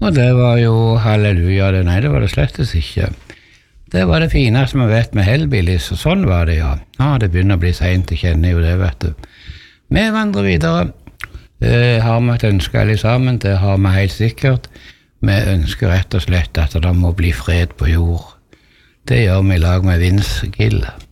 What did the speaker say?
Og det var jo halleluja, nei, det var det slettes ikke. Det var det fineste vi vet med Hellbillies, og sånn var det, ja. Ja, det begynner å bli sent, jeg kjenner jo det, vet du. Vi vandrer videre. Har vi et ønske alle sammen, det har vi helt sikkert. Vi ønsker rett og slett at det må bli fred på jord. Det gjør vi i lag med Vince Gill.